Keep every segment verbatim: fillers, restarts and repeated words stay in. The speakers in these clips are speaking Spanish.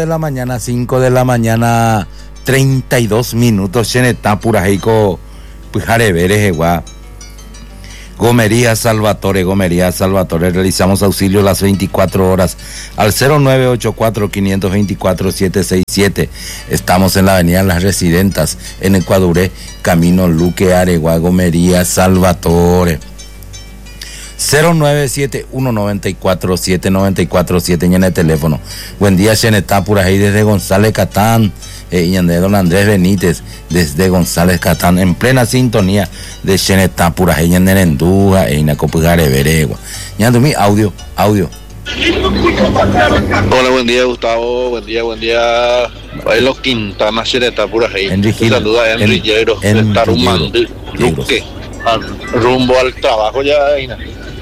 de la mañana, cinco de la mañana, treinta y dos minutos. En esta pura heico, pujare veres, igual. Gomería Salvatore, Gomería Salvatore, realizamos auxilio las veinticuatro horas al cero nueve ocho cuatro, cinco dos cuatro, siete seis siete. Estamos en la avenida Las Residentas, en Ecuaduré, camino Luque Aregua, Gomería Salvatore. cero nueve siete uno nueve cuatro, siete nueve cuatro siete en el teléfono. Buen día, Xenetá, por ahí desde González Catán, eh, y de don Andrés Benítez, desde González Catán, en plena sintonía de Xenetá, por ahí en Endúa, en la Copugare Veregua. Ya mi audio, audio. Hola, buen día, Gustavo, buen día, buen día. Bailo Quintana, Xenetá, por ahí. Enrique, saluda a Enriquero, de Tarumán, Luque, rumbo al trabajo ya, Ina.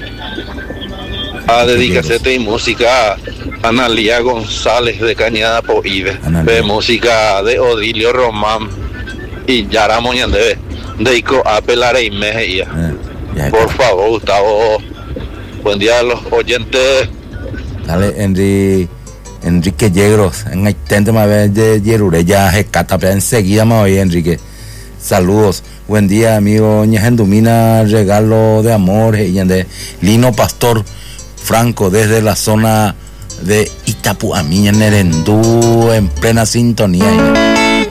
A dedicarse y música a Analia González de Cañada Poide, de música de Odilio Román y Yara Moñandebe, de Ico Apelar y Mejía. Eh, Por favor, Gustavo, buen día a los oyentes. Dale, Enrique, Enrique Yegros, en el tente más de Yerure, ya rescata, pero enseguida me voy, Enrique. Saludos, buen día, amigo Ñajendumina, regalo de amor, y de Lino Pastor Franco, desde la zona de Itapuamí, en Erendú, en plena sintonía.